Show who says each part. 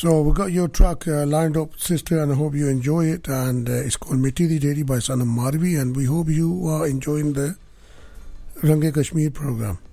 Speaker 1: So we got your track lined up, sister, and I hope you enjoy it. And it's called Mitti Di Dedi by Sanam Marvi, and we hope you are enjoying the Range Kashmir program.